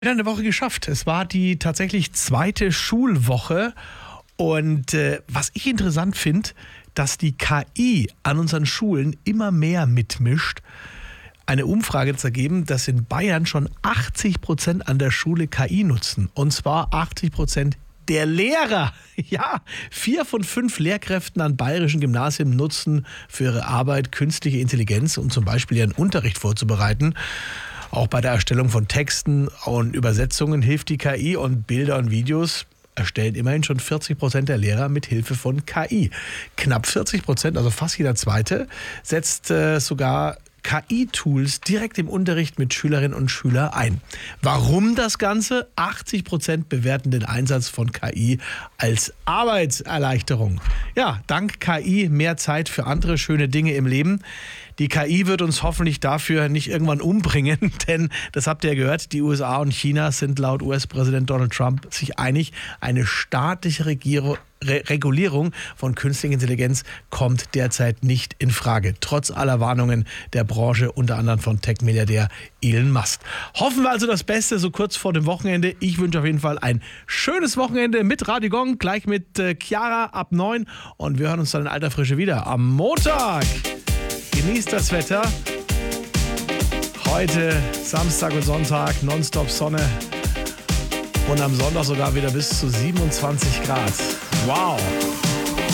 Wieder eine Woche geschafft. Es war die tatsächlich zweite Schulwoche. Und was ich interessant finde, dass die KI an unseren Schulen immer mehr mitmischt. Eine Umfrage hat ergeben, dass in Bayern schon 80% an der Schule KI nutzen. Und zwar 80% der Lehrer. Ja, 4 von 5 Lehrkräften an bayerischen Gymnasien nutzen für ihre Arbeit künstliche Intelligenz, um zum Beispiel ihren Unterricht vorzubereiten. Auch bei der Erstellung von Texten und Übersetzungen hilft die KI, und Bilder und Videos erstellen immerhin schon 40% der Lehrer mit Hilfe von KI. Knapp 40%, also fast jeder Zweite, setzt sogar KI-Tools direkt im Unterricht mit Schülerinnen und Schülern ein. Warum das Ganze? 80% bewerten den Einsatz von KI als Arbeitserleichterung. Ja, dank KI mehr Zeit für andere schöne Dinge im Leben. Die KI wird uns hoffentlich dafür nicht irgendwann umbringen, denn, das habt ihr ja gehört, die USA und China sind laut US-Präsident Donald Trump sich einig, eine staatliche Regulierung von künstlicher Intelligenz kommt derzeit nicht in Frage, trotz aller Warnungen der Branche, unter anderem von Tech-Milliardär Elon Musk. Hoffen wir also das Beste so kurz vor dem Wochenende. Ich wünsche auf jeden Fall ein schönes Wochenende mit Radio Gong, gleich mit Chiara ab 9, und wir hören uns dann in alter Frische wieder am Montag. Genießt das Wetter. Heute Samstag und Sonntag nonstop Sonne und am Sonntag sogar wieder bis zu 27 Grad. Wow!